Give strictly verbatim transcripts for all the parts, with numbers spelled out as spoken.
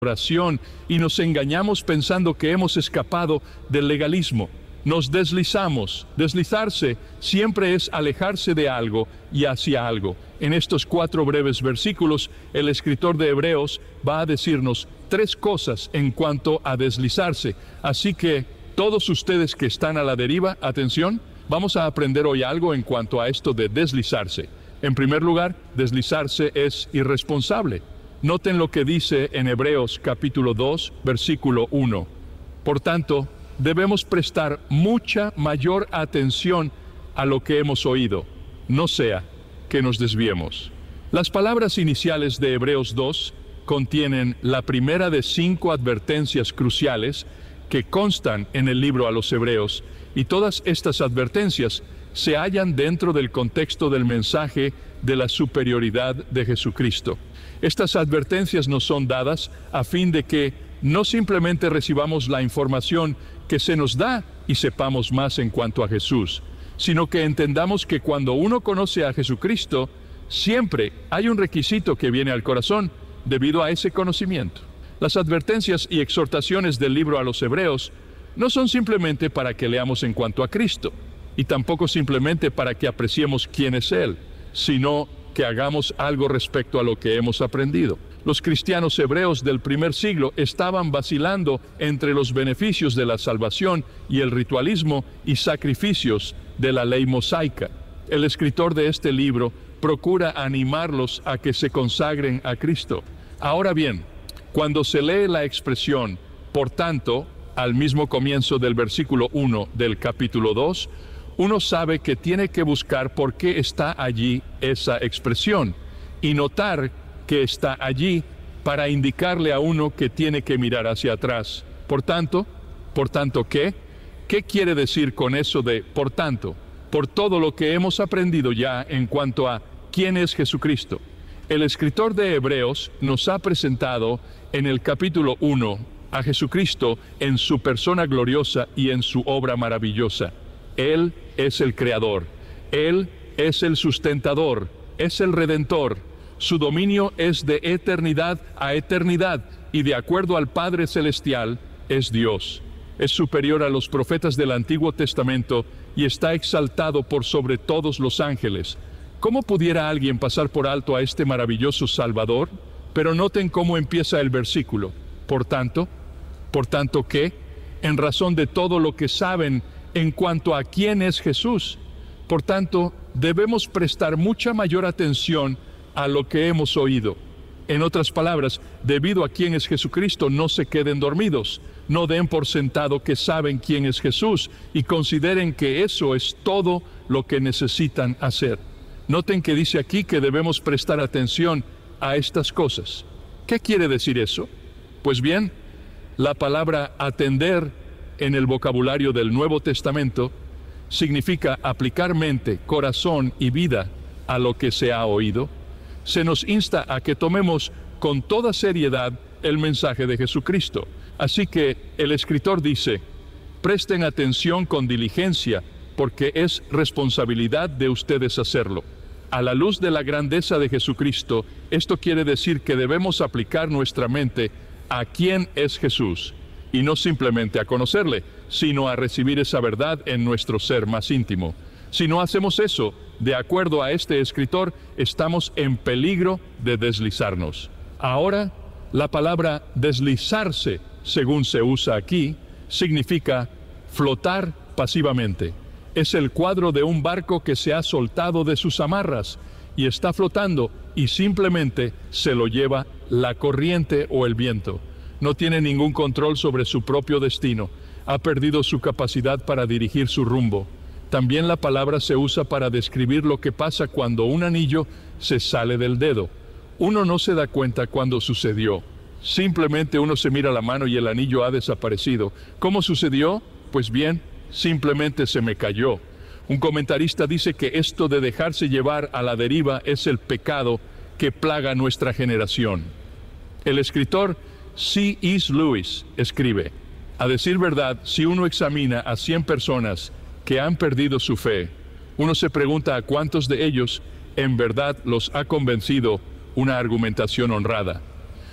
oración y nos engañamos pensando que hemos escapado del legalismo. Nos deslizamos. Deslizarse siempre es alejarse de algo y hacia algo. En estos cuatro breves versículos, el escritor de Hebreos va a decirnos tres cosas en cuanto a deslizarse. Así que todos ustedes que están a la deriva, atención, vamos a aprender hoy algo en cuanto a esto de deslizarse. En primer lugar, deslizarse es irresponsable. Noten lo que dice en Hebreos capítulo dos, versículo uno. Por tanto, debemos prestar mucha mayor atención a lo que hemos oído, no sea que nos desviemos. Las palabras iniciales de Hebreos dos contienen la primera de cinco advertencias cruciales que constan en el libro a los Hebreos, y todas estas advertencias se hallan dentro del contexto del mensaje de la superioridad de Jesucristo. Estas advertencias nos son dadas a fin de que no simplemente recibamos la información que se nos da y sepamos más en cuanto a Jesús, sino que entendamos que cuando uno conoce a Jesucristo, siempre hay un requisito que viene al corazón debido a ese conocimiento. Las advertencias y exhortaciones del libro a los Hebreos no son simplemente para que leamos en cuanto a Cristo, y tampoco simplemente para que apreciemos quién es Él, sino que hagamos algo respecto a lo que hemos aprendido. Los cristianos hebreos del primer siglo estaban vacilando entre los beneficios de la salvación y el ritualismo y sacrificios de la ley mosaica. El escritor de este libro procura animarlos a que se consagren a Cristo. Ahora bien, cuando se lee la expresión, por tanto, al mismo comienzo del versículo uno del capítulo dos, uno sabe que tiene que buscar por qué está allí esa expresión y notar que está allí para indicarle a uno que tiene que mirar hacia atrás. Por tanto, ¿por tanto qué? ¿Qué quiere decir con eso de por tanto? Por todo lo que hemos aprendido ya en cuanto a quién es Jesucristo. El escritor de Hebreos nos ha presentado en el capítulo uno a Jesucristo en su persona gloriosa y en su obra maravillosa. Él es el Creador, Él es el sustentador, es el Redentor. Su dominio es de eternidad a eternidad y de acuerdo al Padre Celestial es Dios. Es superior a los profetas del Antiguo Testamento y está exaltado por sobre todos los ángeles. ¿Cómo pudiera alguien pasar por alto a este maravilloso Salvador? Pero noten cómo empieza el versículo. Por tanto, ¿por tanto qué? En razón de todo lo que saben en cuanto a quién es Jesús. Por tanto, debemos prestar mucha mayor atención a lo que hemos oído. En otras palabras, debido a quién es Jesucristo, no se queden dormidos. No den por sentado que saben quién es Jesús y consideren que eso es todo lo que necesitan hacer. Noten que dice aquí que debemos prestar atención a estas cosas. ¿Qué quiere decir eso? Pues bien, la palabra atender en el vocabulario del Nuevo Testamento significa aplicar mente, corazón y vida a lo que se ha oído. Se nos insta a que tomemos con toda seriedad el mensaje de Jesucristo. Así que el escritor dice, presten atención con diligencia, porque es responsabilidad de ustedes hacerlo. A la luz de la grandeza de Jesucristo, esto quiere decir que debemos aplicar nuestra mente a quién es Jesús, y no simplemente a conocerle, sino a recibir esa verdad en nuestro ser más íntimo. Si no hacemos eso, de acuerdo a este escritor, estamos en peligro de deslizarnos. Ahora, la palabra deslizarse, según se usa aquí, significa flotar pasivamente. Es el cuadro de un barco que se ha soltado de sus amarras y está flotando y simplemente se lo lleva la corriente o el viento. No tiene ningún control sobre su propio destino. Ha perdido su capacidad para dirigir su rumbo. También la palabra se usa para describir lo que pasa cuando un anillo se sale del dedo. Uno no se da cuenta cuando sucedió. Simplemente uno se mira la mano y el anillo ha desaparecido. ¿Cómo sucedió? Pues bien, simplemente se me cayó. Un comentarista dice que esto de dejarse llevar a la deriva es el pecado que plaga nuestra generación. El escritor C S Lewis escribe, a decir verdad, si uno examina a cien personas que han perdido su fe, uno se pregunta a cuántos de ellos en verdad los ha convencido una argumentación honrada.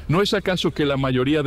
¿No es acaso que la mayoría